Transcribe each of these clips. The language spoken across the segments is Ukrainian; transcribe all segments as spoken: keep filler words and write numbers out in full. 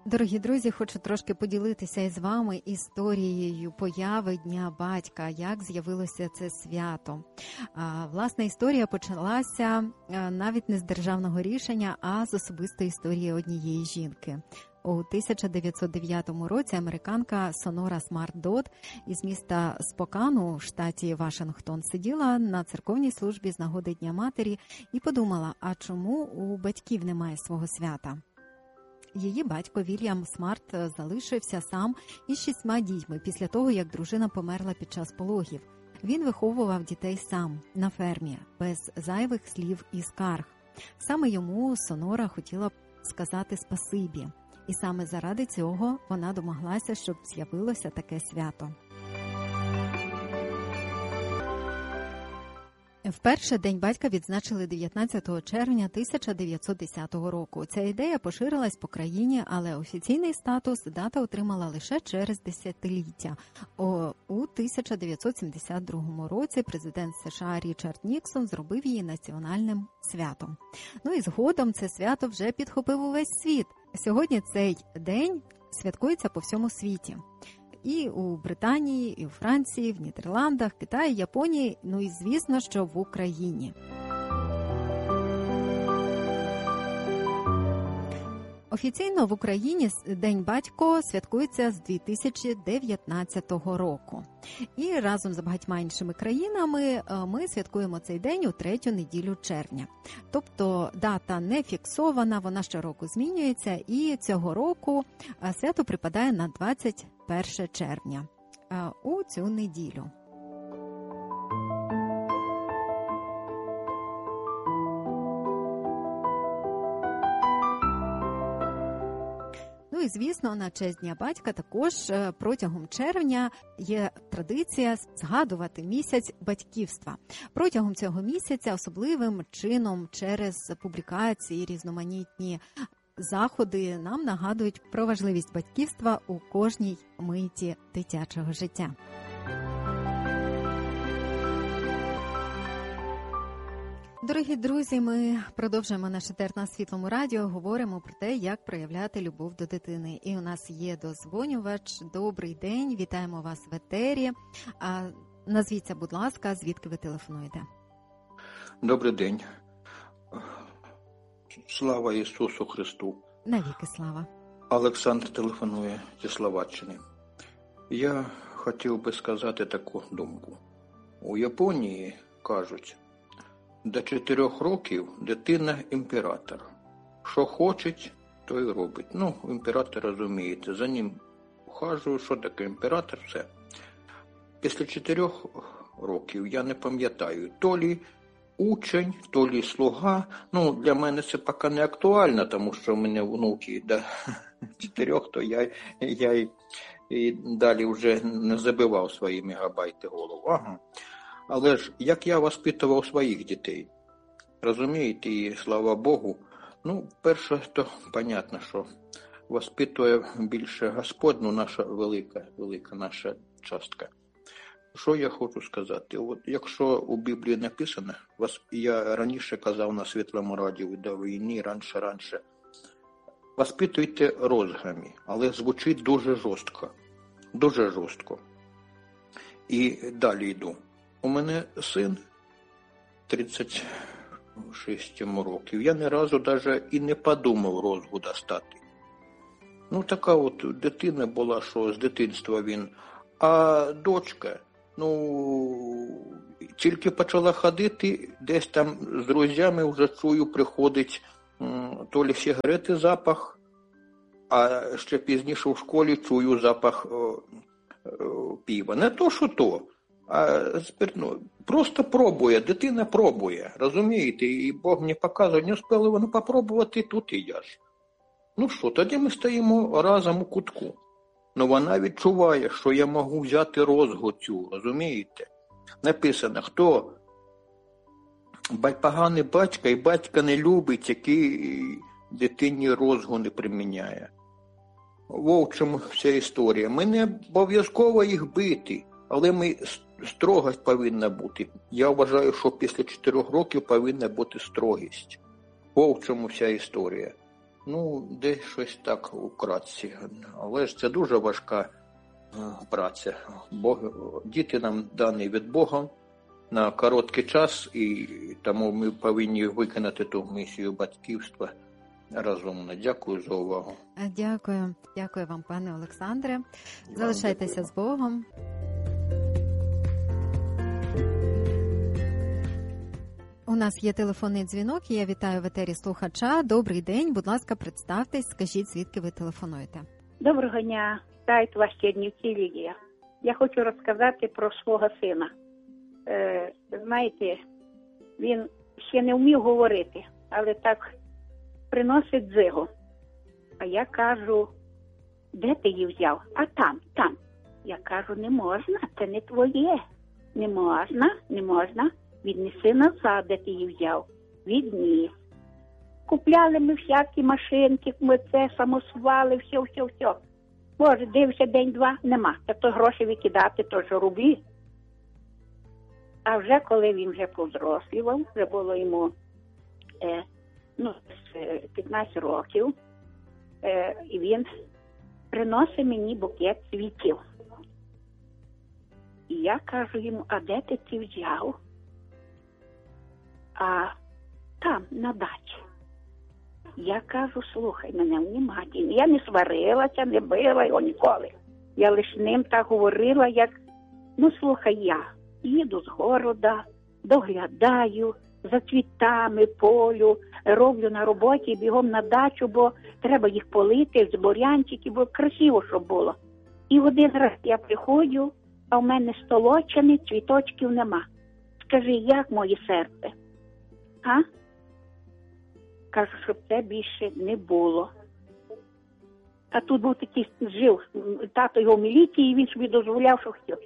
Дорогі друзі, хочу трошки поділитися із вами історією появи Дня батька, як з'явилося це свято. Власне, історія почалася навіть не з державного рішення, а з особистої історії однієї жінки. У тисяча дев'ятсот дев'ятому році американка Сонора Смарт Дод із міста Спокану в штаті Вашингтон сиділа на церковній службі з нагоди Дня матері і подумала, а чому у батьків немає свого свята? Її батько Вільям Смарт залишився сам із шістьма дітьми після того, як дружина померла під час пологів. Він виховував дітей сам, на фермі, без зайвих слів і скарг. Саме йому Сонора хотіла сказати спасибі. І саме заради цього вона домоглася, щоб з'явилося таке свято. Вперше День батька відзначили дев'ятнадцятого червня тисяча дев'ятсот десятого року. Ця ідея поширилась по країні, але офіційний статус дата отримала лише через десятиліття. У тисяча дев'ятсот сімдесят другому році президент США Річард Ніксон зробив її національним святом. Ну і згодом це свято вже підхопив увесь світ. Сьогодні цей день святкується по всьому світі. І у Британії, і у Франції, в Нідерландах, Китаї, Японії, ну і звісно, що в Україні. Офіційно в Україні День батька святкується з дві тисячі дев'ятнадцятого року. І разом з багатьма іншими країнами ми святкуємо цей день у третю неділю червня. Тобто дата не фіксована, вона щороку змінюється, і цього року свято припадає на двадцять перше червня у цю неділю. Ну і, звісно, на честь Дня батька також протягом червня є традиція згадувати місяць батьківства. Протягом цього місяця особливим чином через публікації, різноманітні заходи нам нагадують про важливість батьківства у кожній миті дитячого життя. Дорогі друзі, ми продовжуємо наш етер на Світлому радіо, говоримо про те, як проявляти любов до дитини. І у нас є дозвонювач. Добрий день, вітаємо вас в етері. А, назвіться, будь ласка, звідки ви телефонуєте? Добрий день. Слава Ісусу Христу. Навіки слава. Олександр телефонує зі Словаччини. Я хотів би сказати таку думку. У Японії кажуть, до чотирьох років дитина імператор. Що хоче, то й робить. Ну, імператор, розумієте, за ним ухажую, що таке імператор, все. Після чотирьох років, я не пам'ятаю, то лі учень, то лі слуга. Ну, для мене це поки не актуально, тому що в мене внуки до чотирьох, то я, я і, і далі вже не забивав свої мегабайти голову. Ага. Але ж, як я воспитував своїх дітей, розумієте, і слава Богу, ну, перше, то, понятно, що воспитує більше Господь, ну, наша велика, велика наша частка. Що я хочу сказати? От якщо у Біблії написано, я раніше казав на Світлому радіо до війни, раніше-раніше, воспитуйте розгами, але звучить дуже жорстко, дуже жорстко. І далі йду. У мене син тридцять шість років. Я ні разу навіть і не подумав розгу достати. Ну, така от дитина була, що з дитинства він. А дочка, ну, тільки почала ходити, десь там з друзями вже чую, приходить то лі сигарети запах, а ще пізніше в школі чую запах о, о, пива. Не то, що то. А спиртно. Просто пробує, дитина пробує, розумієте? І Бог мені показує, не успіли вони попробувати, тут і я ж. Ну що, тоді ми стоїмо разом у кутку. Ну вона відчуває, що я можу взяти розгу цю, розумієте? Написано, хто поганий батько і батька не любить, який дитині розгу не приміняє. В чому вся історія. Ми не обов'язково їх бити, але ми строгость повинна бути. Я вважаю, що після чотирьох років повинна бути строгість. В чому вся історія. Ну, десь щось так украдці. Але ж це дуже важка праця. Бо діти нам дані від Бога на короткий час, і тому ми повинні виконати ту місію батьківства розумно. Дякую за увагу. Дякую. Дякую вам, пане Олександре. Залишайтеся з Богом. У нас є телефонний дзвінок, я вітаю в етері слухача. Добрий день, будь ласка, представтесь, скажіть, звідки ви телефонуєте. Доброго дня, вітаю вас, Чернівці, Лілія. Я хочу розказати про свого сина. Е, знаєте, він ще не вмів говорити, але так приносить дзигу. А я кажу, де ти її взяв? А там, там. Я кажу, не можна, це не твоє. Не можна, не можна. Віднеси назад, де ти її взяв. Відніс. Купляли ми всякі машинки, ми це, самосвали, все, все, все. Боже, дивишся день-два, нема. Та то гроші викидати, то ж рублі. А вже коли він вже повзрослівав, вже було йому е, ну, п'ятнадцять років, е, і він приносить мені букет цвітів. І я кажу йому, а де ти ці взяв? А там, на дачі. Я кажу, слухай мене внимательно. Я не сварилася, не била його ніколи. Я лише ним так говорила, як, ну слухай, я їду з города, доглядаю, за цвітами, полю, роблю на роботі, бігом на дачу, бо треба їх полити, з бурянчиків, бо красиво, щоб було. І один раз я приходжу, а в мене столочені, цвіточків нема. Скажи, як моє серце? А? Кажу, щоб це більше не було. А тут був такий, жив тато його в міліції, і він собі дозволяв, що хотів.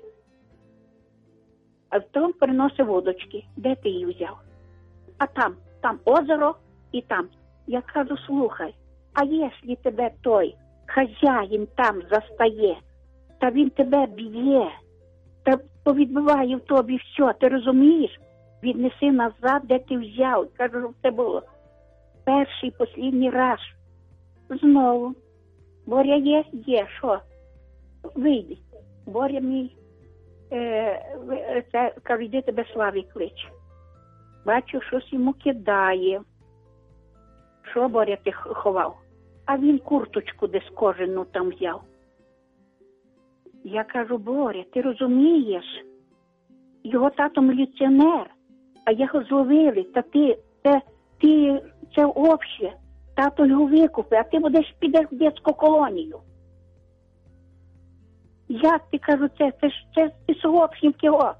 А потім приносив водочки. Де ти її взяв? А там, там озеро і там. Я кажу, слухай, а якщо тебе той хазяїн там застає, та він тебе б'є, та повідбиває в тобі все, ти розумієш? Віднеси назад, де ти взяв. Кажу, щоб це було перший, останній раз. Знову. Боря є? Є. Що? Вийди. Боря мій, е, це, кажу, йди тебе Славі клич. Бачу, щось йому кидає. Що, Боря, ти ховав? А він курточку десь кожану там взяв. Я кажу, Боря, ти розумієш? Його тато міліціонер, а його зловили. Та ти, це, ти, це обще. Тато його викупив, а ти будеш підеш в дитячу колонію. Як ти, кажу, це? Це ж це, це зовсім кого?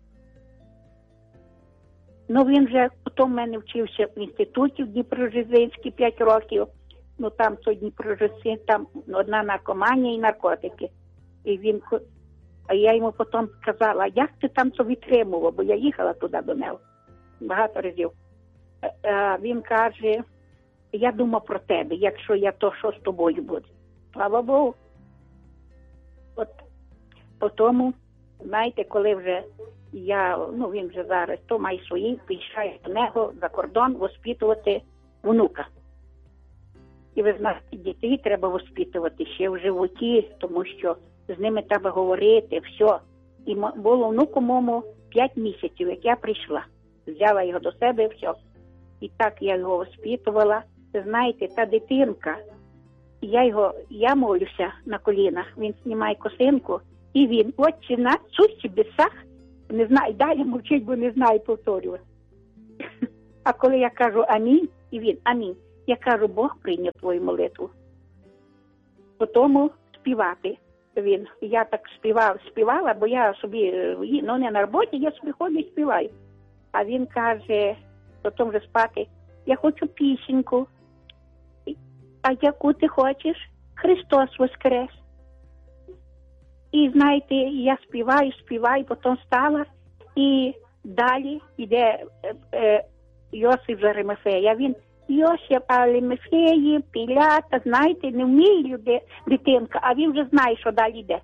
Ну, він вже потім в мене вчився в інституті в Дніпродзержинській п'ять років. Ну, там то Дніпродзержинський, там одна наркоманія і наркотики. І він, а я йому потім сказала, як ти там це витримував, бо я їхала туди до нього багато разів. А він каже, я думав про тебе, якщо я, то що з тобою буде? Слава Богу. От потім, знаєте, коли вже я, ну він вже зараз, то має свої, приїжджає до нього за кордон воспитувати внука. І ви знаєте, дітей треба воспитувати ще в животі, тому що з ними треба говорити, все. І було внуку моєму п'ять місяців, як я прийшла. Взяла його до себе, все. І так я його воспитувала. Знаєте, та дитинка, я його, я молюся на колінах, він знімає косинку, і він, отче наш, сущий бісах, не знаю, далі мовчить, бо не знаю повторювати. А коли я кажу амінь, і він, амінь, я кажу, Бог прийняв твою молитву. Потім співати він. Я так співала, співала, бо я собі, ну не на роботі, я собі ходжу і співаю. А він каже, потім вже спати, я хочу пісеньку. А яку ти хочеш? Христос воскрес. І знаєте, я співаю, співаю, потім стала, і далі йде е, е, Йосип з Аримафея. Він, Йосип Аримафеї, Пілата, знаєте, не вміє люди, дитинка, а він вже знає, що далі йде.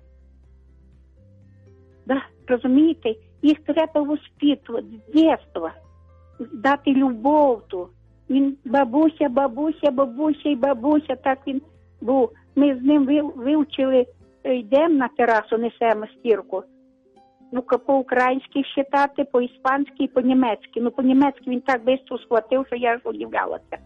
Да, розумієте, їх треба воспитувати з дитинства, дати любов ту. Він бабуся, бабуся, бабуся і бабуся, так він був. Ми з ним вивчили, йдемо на терасу, несемо стірку. Ну, по-українськи считати, по-іспанськи і по-німецьки. Ну, по-німецьки він так швидко схватив, що я ж удивлялася.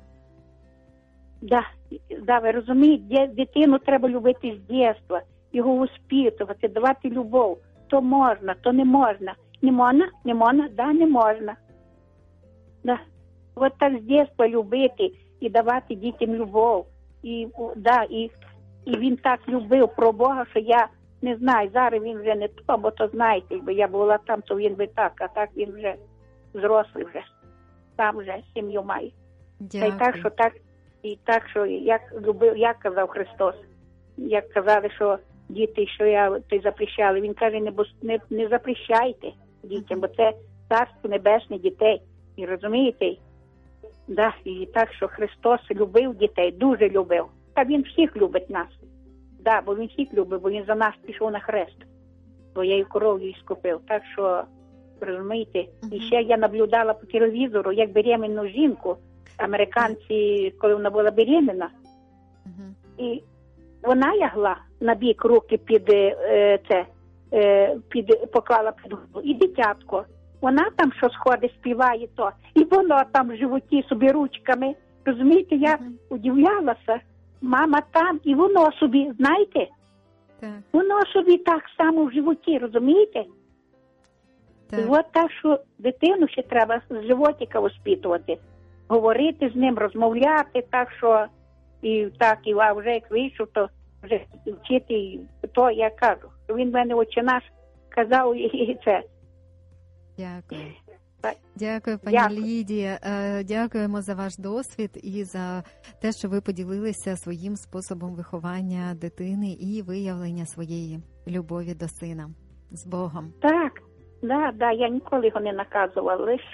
Да, да, ви розумієте, дитину треба любити з дитинства, його воспитувати, давати любов. То можна, то не можна. Не можна? Не можна? Да, не можна. Да. От так з дитинства любити і давати дітям любов. І, да, і, і він так любив про Бога, що я не знаю, зараз він вже не то, бо то знаєте, якби я була там, то він би так, а так він вже зрослий вже. Там вже сім'ю має. Та й так, що так, і так, що як любив, як казав Христос, як казали, що діти, що я ти запрещали, він каже, не, не, не запрещайте дітям, бо це царство небесне дітей. І розумієте? Да, і так, що Христос любив дітей, дуже любив. Та він всіх любить нас. Да, бо він всіх любить, бо він за нас пішов на хрест. Бо я її кров'ю іскупив. Так що, розумієте, uh-huh. І ще я наблюдала по телевізору, як беременну жінку, американці, коли вона була беременна, uh-huh. І вона лягла на бік, руки під е, це, е, під, поклала під голову, і дитятко. Вона там, що сходить, співає то. І воно там в животі собі ручками. Розумієте, я uh-huh. удивлялася. Мама там, і воно собі, знаєте? Так. Воно собі так само в животі, розумієте? Так. І от так, що дитину ще треба з животика воспитувати. Говорити з ним, розмовляти, так що, і так, і а вже як вийшов, то вже вчити, то я кажу. Він в мене Отче наш казав і це. Дякую. Дякую, пані Дякую. Лідія. Дякуємо за ваш досвід і за те, що ви поділилися своїм способом виховання дитини і виявлення своєї любові до сина. З Богом. Так, да, да, я ніколи його не наказувала, лише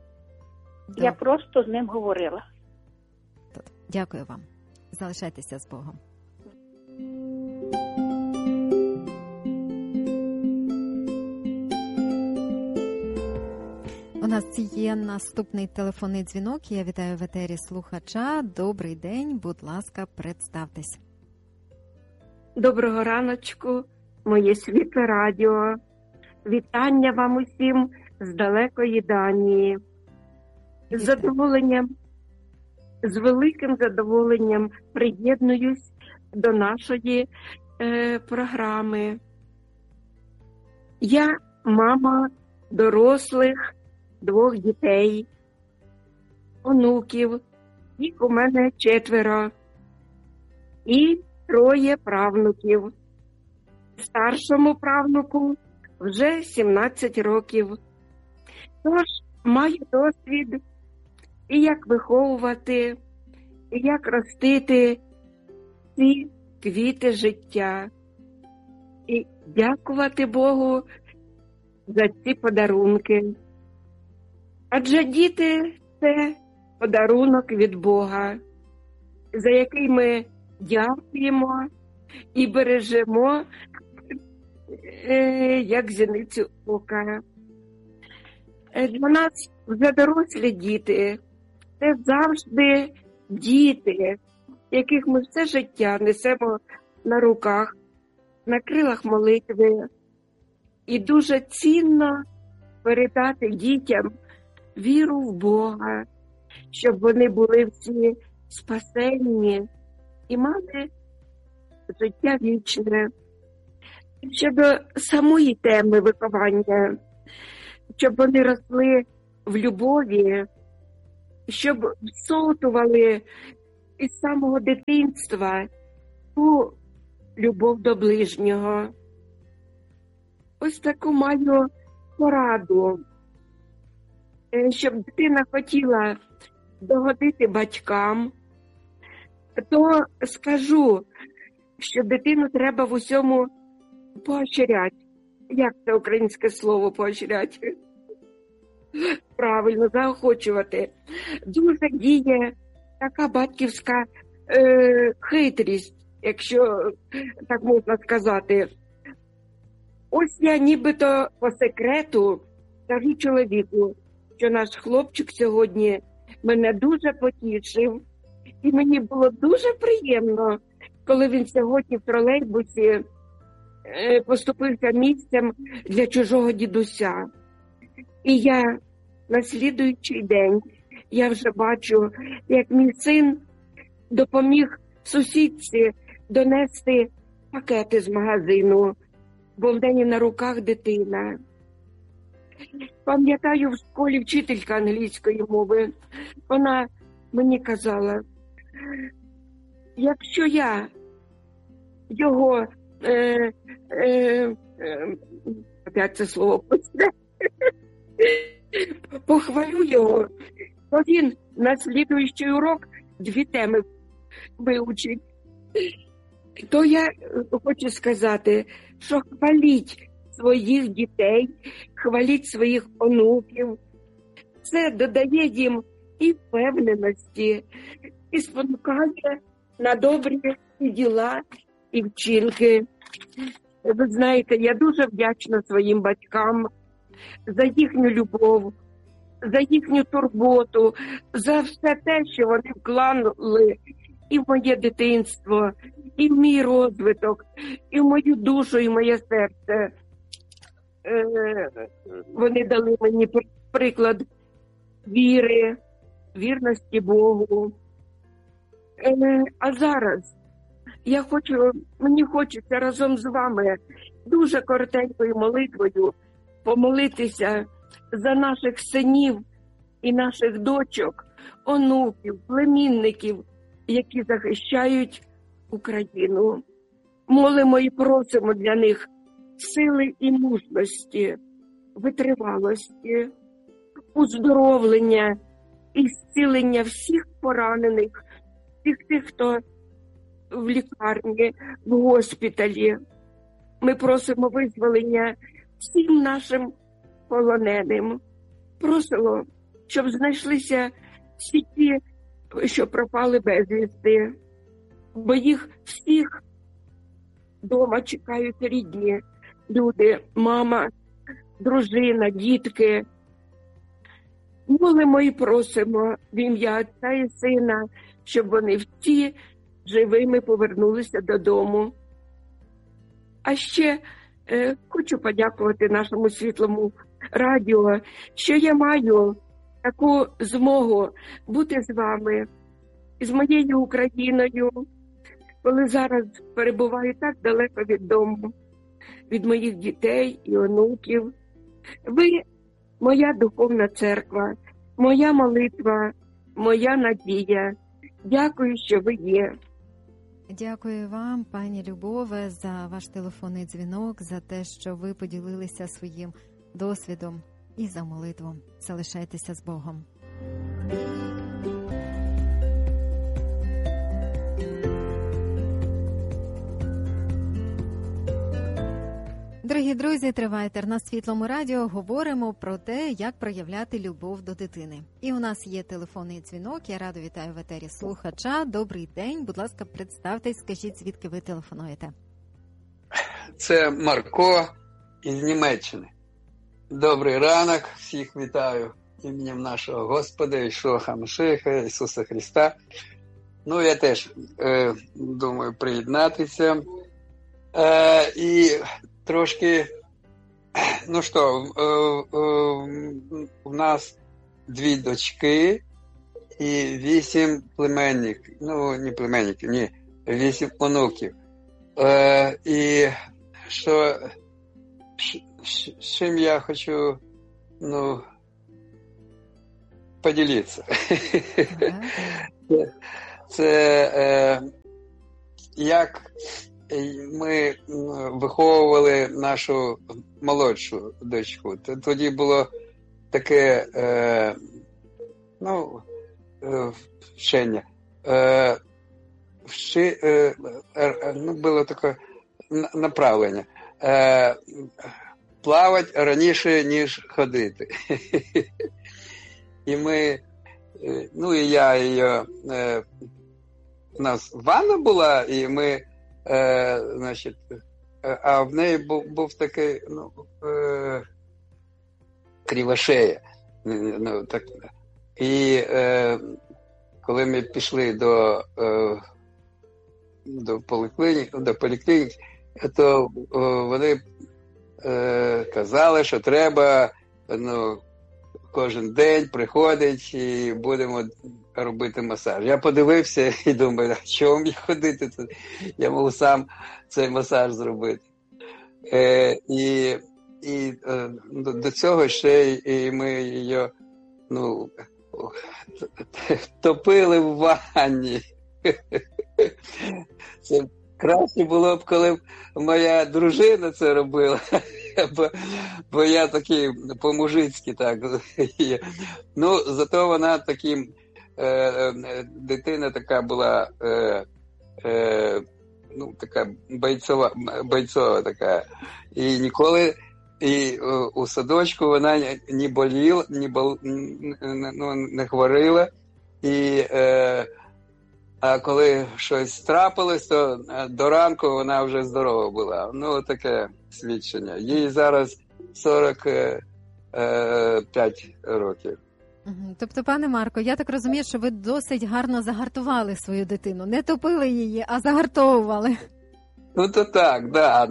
я просто з ним говорила. Дякую вам. Залишайтеся з Богом. У нас є наступний телефонний дзвінок. Я вітаю в етері слухача. Добрий день, будь ласка, представтесь. Доброго раночку, моє світле радіо. Вітання вам усім з далекої Данії. З задоволенням, з великим задоволенням приєднуюсь до нашої е, програми. Я мама дорослих двох дітей, онуків, їх у мене четверо, і троє правнуків. Старшому правнуку вже сімнадцять років. Тож маю досвід і як виховувати, і як ростити ці квіти життя. І дякувати Богу за ці подарунки. Адже діти – це подарунок від Бога, за який ми дякуємо і бережемо, як зіницю ока. Для нас вже дорослі діти – це завжди діти, яких ми все життя несемо на руках, на крилах молитви. І дуже цінно передати дітям віру в Бога, щоб вони були всі спасенні і мали життя вічне. Щодо самої теми виховання, щоб вони росли в любові, щоб всотували із самого дитинства ту любов до ближнього. Ось таку маю пораду, щоб дитина хотіла догодити батькам, то скажу, що дитину треба в усьому поощряти. Як це українське слово поощряти? Правильно, заохочувати. Дуже діє така батьківська е, хитрість, якщо так можна сказати. Ось я нібито по секрету кажу чоловіку, що наш хлопчик сьогодні мене дуже потішив. І мені було дуже приємно, коли він сьогодні в тролейбусі поступився місцем для чужого дідуся. І я на слідуючий день, я вже бачу, як мій син допоміг сусідці донести пакети з магазину, бо в неї на руках дитина. Пам'ятаю, в школі вчителька англійської мови, вона мені казала, якщо я його, е, е, е, опять це слово, похвалю його, то він на слідуючий урок дві теми вивчить. То я хочу сказати, що хваліть своїх дітей, хваліть своїх онуків. Це додає їм і впевненості, і спонукає на добрі діла і вчинки. Ви знаєте, я дуже вдячна своїм батькам за їхню любов, за їхню турботу, за все те, що вони вклали і в моє дитинство, і в мій розвиток, і в мою душу, і в моє серце. Вони дали мені приклад віри, вірності Богу. А зараз я хочу, мені хочеться разом з вами дуже коротенькою молитвою помолитися за наших синів і наших дочок, онуків, племінників, які захищають Україну. Молимо і просимо для них сили і мужності, витривалості, оздоровлення і зцілення всіх поранених, всіх тих, хто в лікарні, в госпіталі. Ми просимо визволення всім нашим полоненим. Просимо, щоб знайшлися всі ті, що пропали безвісти, бо їх всіх вдома чекають рідні люди, мама, дружина, дітки. Молимо і просимо в ім'я Отця і Сина, щоб вони всі живими повернулися додому. А ще е, хочу подякувати нашому світлому радіо, що я маю таку змогу бути з вами, з моєю Україною, коли зараз перебуваю так далеко від дому, від моїх дітей і онуків. Ви – моя духовна церква, моя молитва, моя надія. Дякую, що ви є. Дякую вам, пані Любове, за ваш телефонний дзвінок, за те, що ви поділилися своїм досвідом і за молитву. Залишайтеся з Богом. Дорогі друзі, триває етер на Світлому радіо. Говоримо про те, як проявляти любов до дитини. І у нас є телефонний дзвінок. Я радо вітаю в етері слухача. Добрий день. Будь ласка, представтесь, скажіть, звідки ви телефонуєте. Це Марко із Німеччини. Добрий ранок. Всіх вітаю ім'ям нашого Господа Ішуа Машиха, Ісуса Христа. Ну, я теж е, думаю приєднатися. Е, і трошки, ну що, у нас дві дочки і вісім племенників, ну, не племенників, ні, вісім онуків. І що, з чим я хочу, ну, поділитися. Це як ми виховували нашу молодшу дочку. Тоді було таке, е, ну, е, вчення. Е, вчи, е, е, ну, було таке направлення. Е, плавати раніше, ніж ходити. І ми, ну, і я її, е, у нас ванна була, і ми Е, значить, а в неї був, був такий, ну, е, кривошея. Ну, так, І е, коли ми пішли до, е, до поліклініки, до поліклініки, то е, вони е, казали, що треба, ну, кожен день приходить і будемо робити масаж. Я подивився і думаю, а чого мені ходити тут? Я можу сам цей масаж зробити. Е, і і е, до цього ще і ми її, ну, топили в ванні. Це краще було б, коли б моя дружина це робила, бо, бо я такий по-мужицьки так. Ну, зато вона таким, е, дитина така була, е, е, ну, така бойцова, бойцова така. І ніколи і у садочку вона не боліла, не, бол, ну, не хворіла. І, е, а коли щось трапилось, то до ранку вона вже здорова була. Ну, таке свідчення. Їй зараз сорок п'ять років. Тобто, пане Марко, я так розумію, що ви досить гарно загартували свою дитину. Не топили її, а загартовували. Ну, то так, да.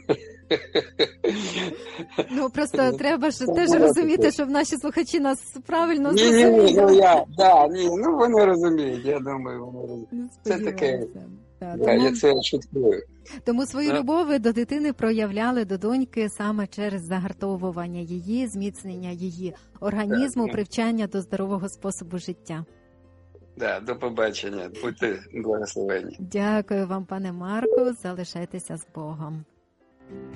Ну, просто треба ж теж розуміти, щоб наші слухачі нас правильно ні, зрозуміли. Ні, ні, ну, я, да, ні, ну, вони розуміють, я думаю, вони розуміють. Це таке, да, да, тому, я це шуткую. Тому свою да. любов ви до дитини проявляли, до доньки, саме через загартовування її, зміцнення її організму, да, привчання до здорового способу життя. Да, до побачення, будьте благословені. Дякую вам, пане Марку, залишайтеся з Богом.